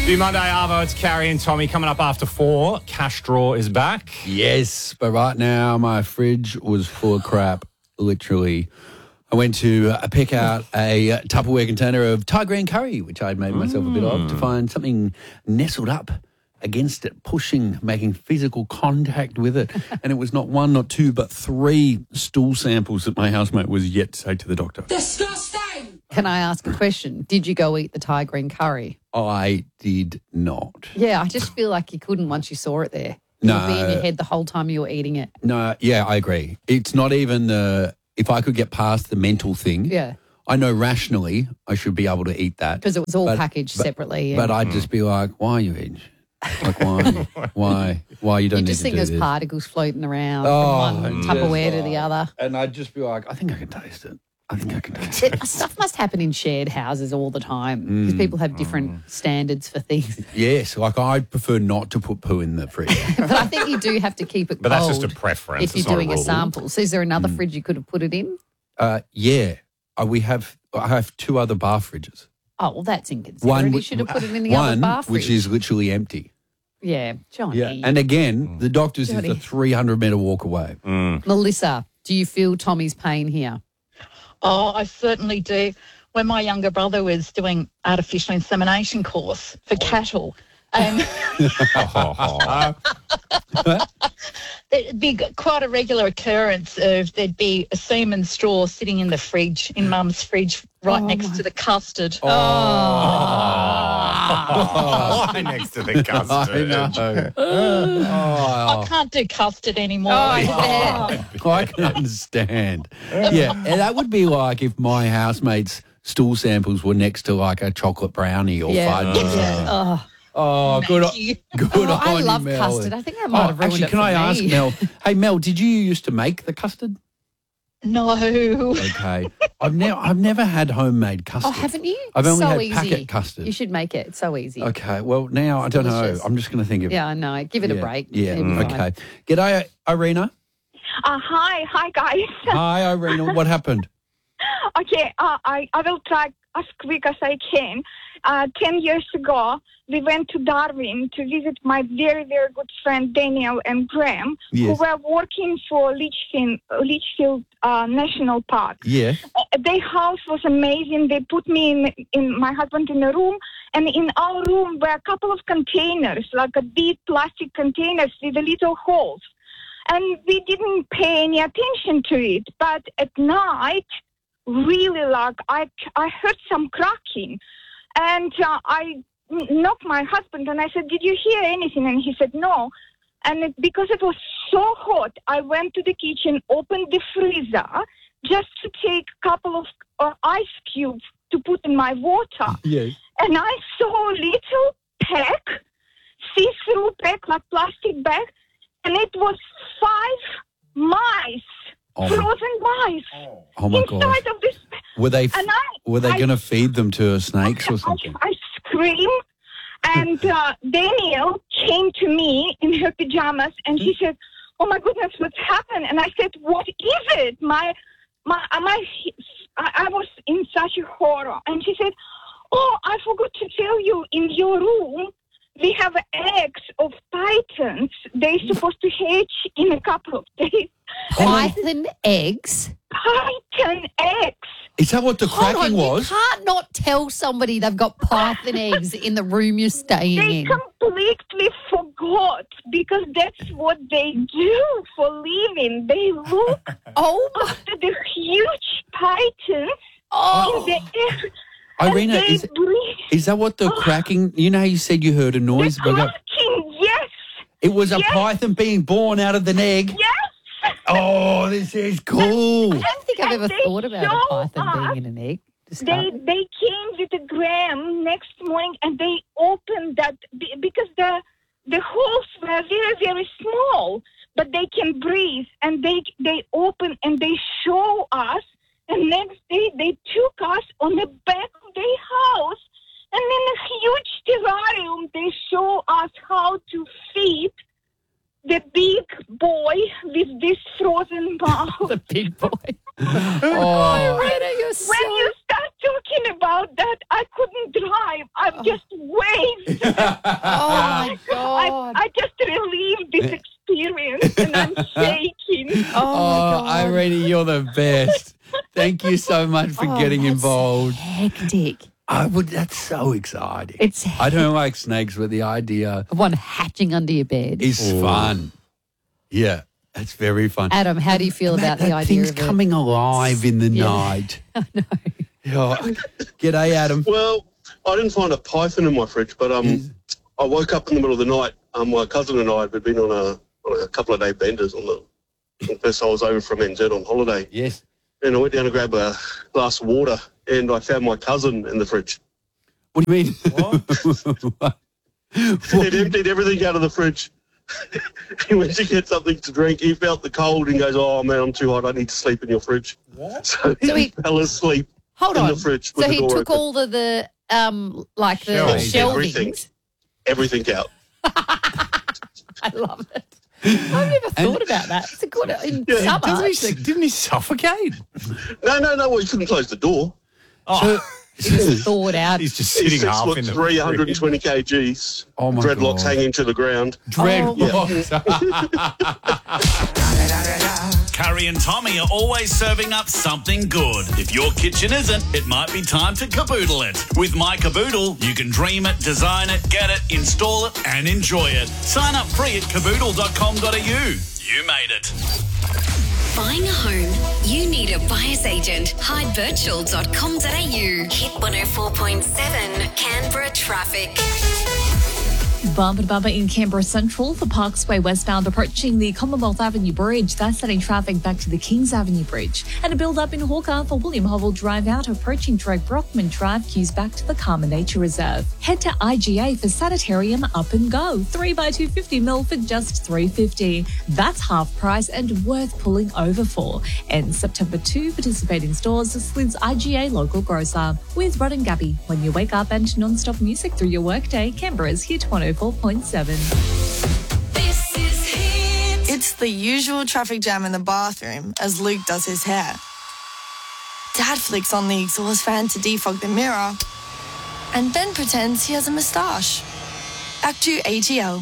The Monday Arvo, it's Carrie and Tommy coming up after 4. Cash Draw is back. Yes, but right now my fridge was full of crap, literally. I went to pick out a Tupperware container of Thai green curry, which I'd made myself a bit of, to find something nestled up against it, pushing, making physical contact with it. And it was not one, not two, but 3 stool samples that my housemate was yet to take to the doctor. Disgusting! Can I ask a question? Did you go eat the Thai green curry? I did not. Yeah, I just feel like you couldn't once you saw it there. It No. would be in your head the whole time you were eating it. No, yeah, I agree. It's not even if I could get past the mental thing. Yeah. I know rationally I should be able to eat that. Because it was all But- packaged separately. But I'd just be like, why are you eating? Like, why you don't you need just to think do there's this? particles floating around Oh, from one and Tupperware just- to the other. And I'd just be like, I think I can taste it. I think I can taste it. Stuff must happen in shared houses all the time because people have different standards for things. Yes, like I prefer not to put poo in the fridge. But I think you do have to keep it But cold. that's just a preference. If you're It's not a doing a rule. sample. So is there another fridge you could have put it in? Yeah, I have 2 other bar fridges. Oh, well, that's inconsiderate. You should have put it in the other one bar fridge. which is literally empty. Yeah, Johnny. And again, the doctor's is Johnny. a 300-metre walk away. Melissa, do you feel Tommy's pain here? Oh, I certainly do. When my younger brother was doing artificial insemination course for cattle, there'd be quite a regular occurrence of there'd be a semen straw sitting in the fridge, in Mum's fridge, right next to the custard. Why next to the custard? I know. I can't do custard anymore. I can understand. Yeah, and that would be like if my housemate's stool samples were next to like a chocolate brownie or fudge or something. Oh, good on you, I love Mel. custard. I think I might have ruined actually, it can for I ask me. Mel? Hey, Mel, did you used to make the custard? No. Okay, I've never had homemade custard. Oh, haven't you? I've only so had easy. packet custard. You should make it. It's so easy. Okay, well now I don't delicious. know. I'm just going to think of Yeah, I know. Give it a break. Yeah, It'll be fine. okay. G'day, Irina. Hi guys. Hi, Irina. What happened? Okay, I will try as quick as I can. 10 years ago, we went to Darwin to visit my very, very good friend Daniel and Graham, Yes. who were working for Litchfield National Park. Yeah. Their house was amazing. They put me in my husband in a room, and in our room were a couple of containers, like a big plastic containers with the little holes. And we didn't pay any attention to it. But at night, really, like, I heard some cracking. And I knocked my husband and I said, "Did you hear anything?" And he said, "No." And because it was so hot, I went to the kitchen, opened the freezer just to take a couple of ice cubes to put in my water. Yes. And I saw a little pack, see-through pack, like plastic bag, and it was 5 mice, frozen mice, Oh my god. inside of this. Were they And going to feed them to snakes or something? I screamed, and Daniel came to me in her pajamas, and she said, "Oh my goodness, what's happened?" And I said, "What is it? I was in such a horror." And she said, "Oh, I forgot to tell you, in your room, we have eggs of pythons. They're supposed to hatch in a couple of days." Python eggs? Python eggs. Is that what the Hold cracking on, was? you can't not tell somebody they've got python eggs in the room you're staying They in. completely forgot because that's what they do for living. They look Oh, my. after the huge pythons Oh. in the air. Irina, and they is breathe. that what the cracking? You know, how you said you heard a noise. The cracking, yes, It was a yes. python being born out of an egg. yes. Oh, this is cool. I don't think I've ever And they thought about a show python us- being in an egg. They Discovered. came with a gram next morning and they opened that because the holes were very, very small, but they can breathe, and they open and they show us, and next day they took us on the back of their house, and in a huge terrarium they show us how to feed the big boy with this frozen mouth. The big boy. Oh, Irina, you're so... When you start talking about that, I couldn't drive. I just went great. Oh my God. I just relived this experience and I'm shaking. Oh, Irene, you're the best. Thank you so much for getting that's involved. Hectic. That's so exciting. It's I don't like snakes, but the idea one hatching under your bed. is fun. Yeah, it's very fun. Adam, how do you feel about the idea thing's of it? coming alive in the night. I know. Yeah. G'day, Adam. Well, I didn't find a python in my fridge, but I woke up in the middle of the night. My cousin and I had been on a couple of day benders on the first I was over from NZ on holiday. Yes. And I went down to grab a glass of water, and I found my cousin in the fridge. What do you mean? What? He'd emptied everything out of the fridge. He went to get something to drink. He felt the cold and goes, "Oh man, I'm too hot. I need to sleep in your fridge." What? So he fell asleep in the fridge. So with he the door took open. all the like the shelvings. Everything out. I love it. I've never thought about that. It's a good in summer. Didn't he suffocate? No. Well, he couldn't close the door. Oh, He just thawed out. he's just He's sitting half in 6'3", the 320 kgs. Oh, my Dreadlocks God. hanging to the ground. Dreadlocks. Curry and Tommy are always serving up something good. If your kitchen isn't, it might be time to caboodle it. With My Caboodle, you can dream it, design it, get it, install it, and enjoy it. Sign up free at caboodle.com.au. You made it. Buying a home, you need a buyer's agent. Hydevirtual.com.au. Hit 104.7 Canberra traffic. Bumper in Canberra Central, the Parksway westbound approaching the Commonwealth Avenue Bridge. That's sending traffic back to the Kings Avenue Bridge. And a build-up in Hawker for William Hobble Drive out, approaching Drake Brockman Drive, queues back to the Carmen Nature Reserve. Head to IGA for Sanitarium Up and Go. 3x250 mil for just $3.50. That's half price and worth pulling over for. And September 2, participate in stores, Slid's IGA local grocer. With Rod and Gabby, when you wake up and non-stop music through your workday, Canberra's Hit 104.7. This is Hit. It's the usual traffic jam in the bathroom as Luke does his hair. Dad flicks on the exhaust fan to defog the mirror, and Ben pretends he has a moustache. Act 2 ATL.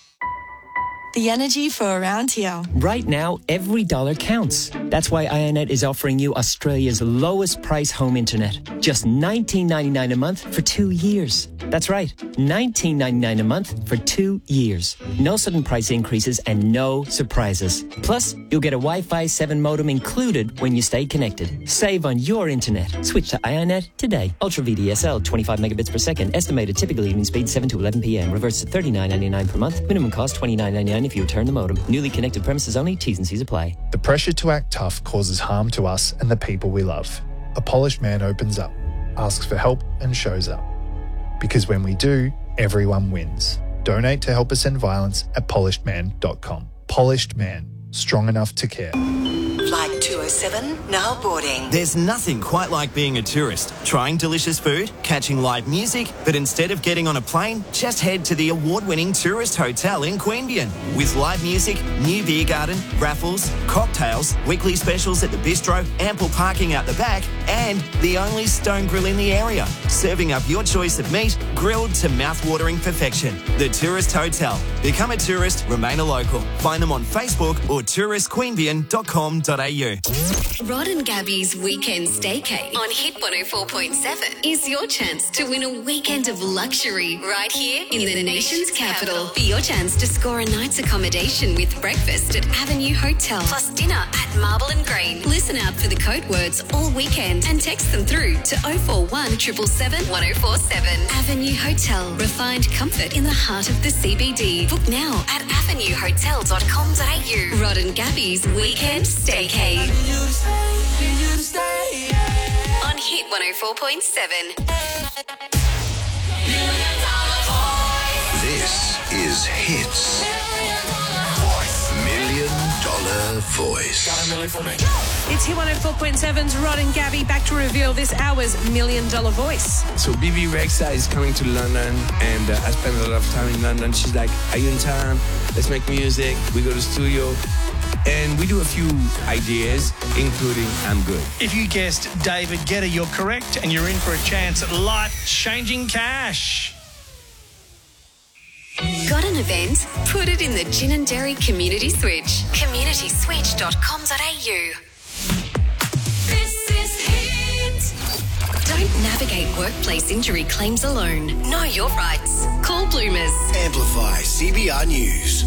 The energy for around here. Right now, every dollar counts. That's why IONET is offering you Australia's lowest price home internet. Just $19.99 a month for 2 years. That's right, $19.99 a month for 2 years. No sudden price increases and no surprises. Plus, you'll get a Wi-Fi 7 modem included when you stay connected. Save on your internet. Switch to IONET today. Ultra VDSL, 25 megabits per second. Estimated typical evening speed 7 to 11 p.m. Reverse to $39.99 per month. Minimum cost $29.99 if you return the modem. Newly connected premises only. T's and C's apply. The pressure to act tough causes harm to us and the people we love. A polished man opens up, asks for help and shows up. Because when we do, everyone wins. Donate to help us end violence at polishedman.com. Polished Man. Strong enough to care. Flight 207, now boarding. There's nothing quite like being a tourist, trying delicious food, catching live music, but instead of getting on a plane, just head to the award-winning tourist hotel in Queanbeyan. With live music, new beer garden, raffles, cocktails, weekly specials at the bistro, ample parking out the back, and the only stone grill in the area, serving up your choice of meat, grilled to mouth-watering perfection. The Tourist Hotel. Become a tourist, remain a local. Find them on Facebook or touristqueanbeyan.com.au. Rod and Gabby's Weekend Staycay on Hit 104.7 is your chance to win a weekend of luxury right here in the nation's capital. For your chance to score a night's accommodation with breakfast at Avenue Hotel plus dinner at Marble and Green. Listen out for the code words all weekend and text them through to 041 777 1047. Avenue Hotel. Refined comfort in the heart of the CBD. Book now at avenuehotel.com.au. Rod and Gabby's Weekend Staycay. On Hit 104.7. This is Hits. $1 million voice. It's Hit 104.7's Rod and Gabby back to reveal this hour's $1 million voice. So Bibi Rexa is coming to London, and I spend a lot of time in London. She's like, are you in town? Let's make music. We go to studio. And we do a few ideas, including I'm Good. If you guessed David Guetta, you're correct, and you're in for a chance at life-changing cash. Got an event? Put it in the Gin and Dairy Community Switch. communityswitch.com.au. This is Hit. Don't navigate workplace injury claims alone. Know your rights. Call Bloomers. Amplify CBR News.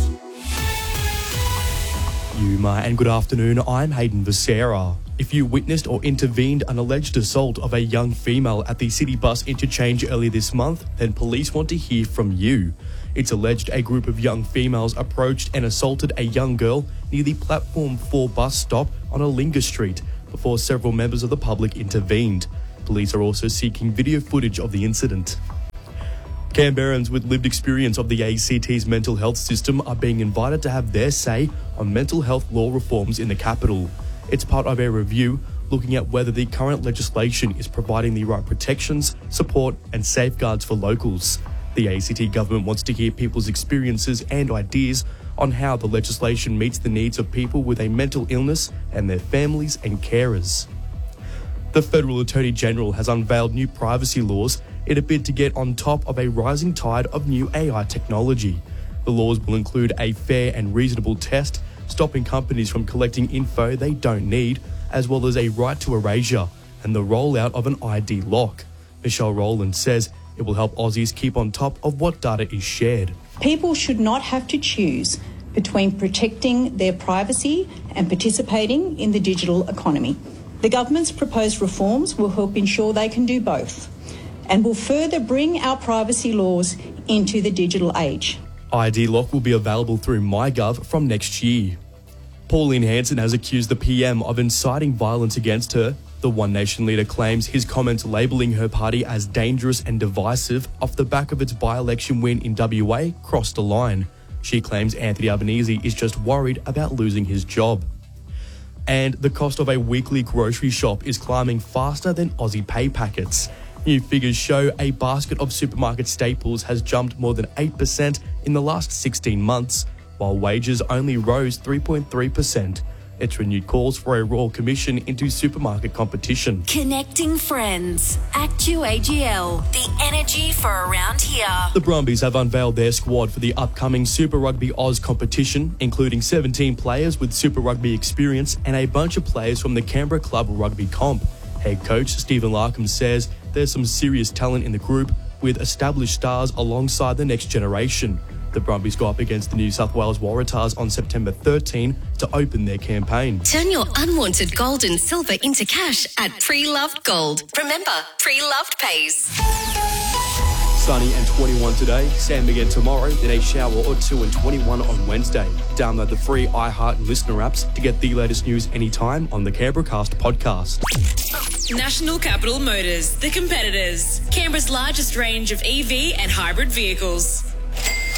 Yuma, and good afternoon. I'm Hayden Becerra. If you witnessed or intervened an alleged assault of a young female at the City Bus interchange earlier this month, then police want to hear from you. It's alleged a group of young females approached and assaulted a young girl near the Platform 4 bus stop on Allinga Street before several members of the public intervened. Police are also seeking video footage of the incident. Canberrans with lived experience of the ACT's mental health system are being invited to have their say on mental health law reforms in the capital. It's part of a review looking at whether the current legislation is providing the right protections, support and safeguards for locals. The ACT government wants to hear people's experiences and ideas on how the legislation meets the needs of people with a mental illness and their families and carers. The Federal Attorney General has unveiled new privacy laws in a bid to get on top of a rising tide of new AI technology. The laws will include a fair and reasonable test, stopping companies from collecting info they don't need, as well as a right to erasure and the rollout of an ID lock. Michelle Rowland says it will help Aussies keep on top of what data is shared. People should not have to choose between protecting their privacy and participating in the digital economy. The government's proposed reforms will help ensure they can do both and will further bring our privacy laws into the digital age. ID Lock will be available through MyGov from next year. Pauline Hanson has accused the PM of inciting violence against her. The One Nation leader claims his comments labelling her party as dangerous and divisive off the back of its by-election win in WA crossed a line. She claims Anthony Albanese is just worried about losing his job. And the cost of a weekly grocery shop is climbing faster than Aussie pay packets. New figures show a basket of supermarket staples has jumped more than 8% in the last 16 months, while wages only rose 3.3%. It's renewed calls for a royal commission into supermarket competition. Connecting friends. ActuAGL. The energy for around here. The Brumbies have unveiled their squad for the upcoming Super Rugby Oz competition, including 17 players with Super Rugby experience and a bunch of players from the Canberra Club Rugby Comp. Head coach Stephen Larkham says there's some serious talent in the group with established stars alongside the next generation. The Brumbies go up against the New South Wales Waratahs on September 13 to open their campaign. Turn your unwanted gold and silver into cash at Pre-Loved Gold. Remember, Pre-Loved pays. Sunny and 21 today, Sam again tomorrow, then a shower or two and 21 on Wednesday. Download the free iHeart and Listener apps to get the latest news anytime on the Canberracast podcast. National Capital Motors, the competitors. Canberra's largest range of EV and hybrid vehicles.